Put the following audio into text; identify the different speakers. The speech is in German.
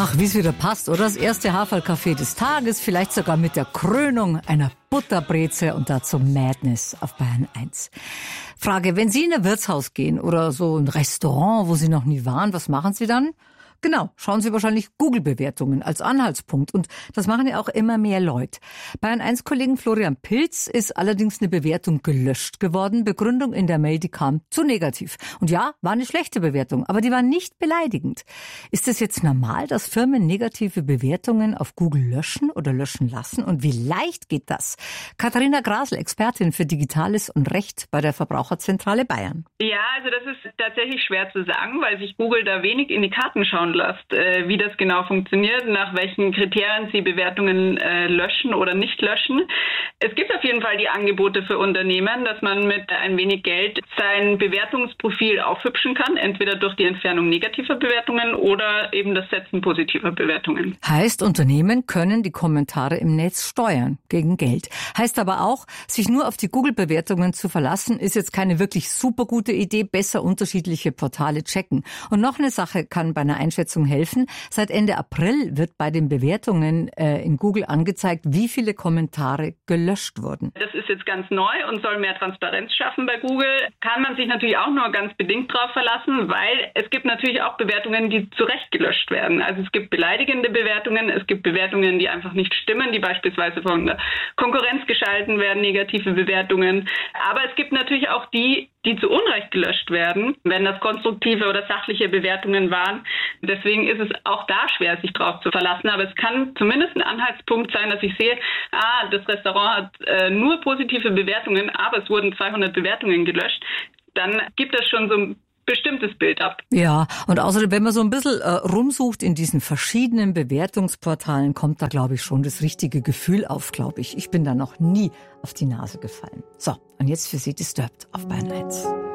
Speaker 1: Ach, wie es wieder passt, oder? Das erste Haferl-Café des Tages, vielleicht sogar mit der Krönung einer Butterbreze und dazu Madness auf Bayern 1. Frage, wenn Sie in ein Wirtshaus gehen oder so ein Restaurant, wo Sie noch nie waren, was machen Sie dann? Genau, schauen Sie wahrscheinlich Google-Bewertungen als Anhaltspunkt. Und das machen ja auch immer mehr Leute. Bayern 1-Kollegen Florian Pilz ist allerdings eine Bewertung gelöscht geworden. Begründung in der Mail, die kam zu negativ. Und ja, war eine schlechte Bewertung, aber die war nicht beleidigend. Ist es jetzt normal, dass Firmen negative Bewertungen auf Google löschen oder löschen lassen? Und wie leicht geht das? Katharina Grasl, Expertin für Digitales und Recht bei der Verbraucherzentrale Bayern.
Speaker 2: Ja, also das ist tatsächlich schwer zu sagen, weil sich Google da wenig in die Karten schauen lässt, wie das genau funktioniert, nach welchen Kriterien sie Bewertungen löschen oder nicht löschen. Es gibt auf jeden Fall die Angebote für Unternehmen, dass man mit ein wenig Geld sein Bewertungsprofil aufhübschen kann, entweder durch die Entfernung negativer Bewertungen oder eben das Setzen positiver Bewertungen.
Speaker 1: Heißt, Unternehmen können die Kommentare im Netz steuern gegen Geld. Heißt aber auch, sich nur auf die Google-Bewertungen zu verlassen, ist jetzt keine wirklich super gute Idee, besser unterschiedliche Portale checken. Und noch eine Sache kann bei einer Einschätzung helfen. Seit Ende April wird bei den Bewertungen in Google angezeigt, wie viele Kommentare gelöscht wurden.
Speaker 2: Das ist jetzt ganz neu und soll mehr Transparenz schaffen bei Google. Kann man sich natürlich auch nur ganz bedingt drauf verlassen, weil es gibt natürlich auch Bewertungen, die zu Recht gelöscht werden. Also es gibt beleidigende Bewertungen, es gibt Bewertungen, die einfach nicht stimmen, die beispielsweise von der Konkurrenz geschalten werden, negative Bewertungen. Aber es gibt natürlich auch die zu Unrecht gelöscht werden, wenn das konstruktive oder sachliche Bewertungen waren. Deswegen ist es auch da schwer, sich drauf zu verlassen. Aber es kann zumindest ein Anhaltspunkt sein, dass ich sehe, das Restaurant hat nur positive Bewertungen, aber es wurden 200 Bewertungen gelöscht. Dann gibt das schon so ein bestimmtes Bild ab.
Speaker 1: Ja, und außerdem, wenn man so ein bisschen rumsucht in diesen verschiedenen Bewertungsportalen, kommt da, glaube ich, schon das richtige Gefühl auf, glaube ich. Ich bin da noch nie auf die Nase gefallen. So, und jetzt für Sie Disturbed auf Bayern 1.